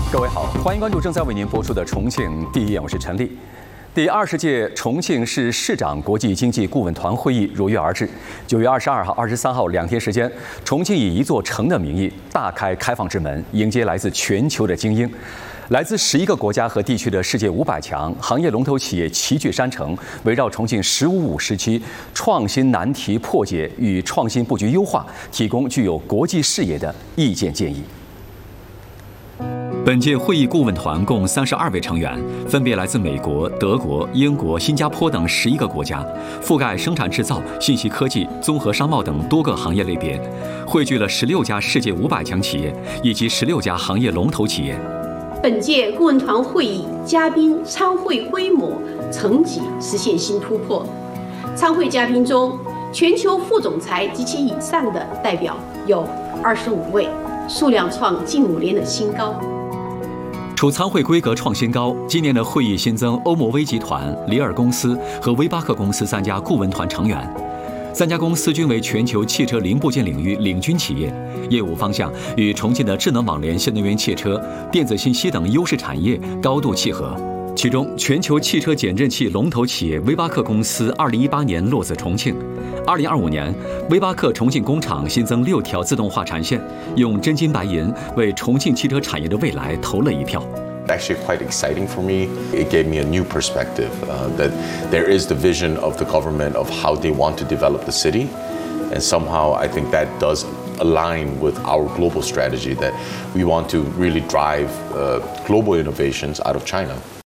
各位好，欢迎关注正在为您播出的《重庆第一眼》，我是陈丽。第20届重庆市市长国际经济顾问团会议如约而至。9月22号、23号2天时间，重庆以一座城的名义大开开放之门，迎接来自全球的精英。来自11个国家和地区的世界500强行业龙头企业齐聚山城，围绕重庆“15+5”时期创新难题破解与创新布局优化，提供具有国际视野的意见建议。本届会议顾问团共32位成员，分别来自美国、德国、英国、新加坡等11个国家，覆盖生产制造、信息科技、综合商贸等多个行业类别，汇聚了16家世界500强企业以及16家行业龙头企业。 本届顾问团会议嘉宾参会规模、层级实现新突破。参会嘉宾中，全球副总裁及其以上的代表有25位，数量创近5年的新高。 除参会规格创新高，今年的会议新增欧摩威集团、里尔公司和威巴克公司3家顾问团成员。3家公司均为全球汽车零部件领域领军企业，业务方向与重庆的智能网联、新能源汽车、电子信息等优势产业高度契合。其中，全球汽车减震器龙头企业威巴克公司2018年落子重庆。2025年，威巴克重庆工厂新增6条自动化产线，用真金白银为重庆汽车产业的未来投了一票。 Actually quite exciting for me. It gave me a new perspective that there is the vision of the government of how they want to develop the city. And somehow I think that does align with our global strategy that we want to really drive global innovations out of China.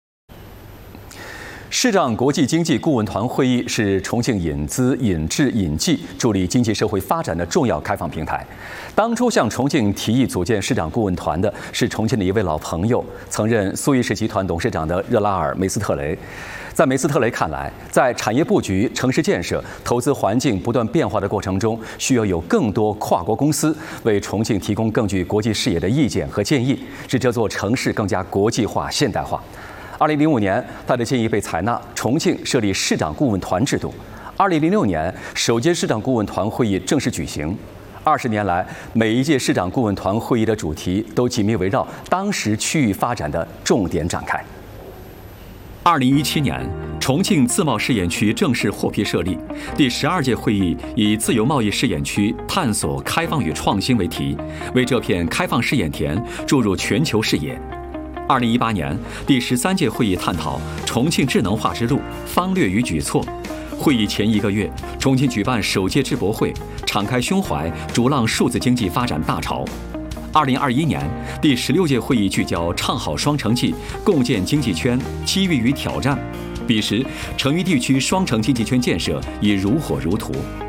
市长国际经济顾问团会议是重庆引资、引智、引技助力经济社会发展的重要开放平台。当初向重庆提议组建市长顾问团的是重庆的一位老朋友，曾任苏伊士集团董事长的热拉尔·梅斯特雷。在梅斯特雷看来，在产业布局、城市建设、投资环境不断变化的过程中，需要有更多跨国公司为重庆提供更具国际视野的意见和建议，使这座城市更加国际化、现代化。2005年，他的建议被采纳，重庆设立市长顾问团制度。2006年，首届市长顾问团会议正式举行。20年来，每一届市长顾问团会议的主题都紧密围绕当时区域发展的重点展开。2017年，重庆自贸试验区正式获批设立。第12届会议以自由贸易试验区探索开放与创新为题，为这片开放试验田注入全球视野。2018年，第13届会议探讨重庆智能化之路方略与举措。会议前1个月，重庆举办首届智博会，敞开胸怀，逐浪数字经济发展大潮。2021年，第16届会议聚焦唱好双城记，共建经济圈，机遇与挑战。彼时，成渝地区双城经济圈建设已如火如荼。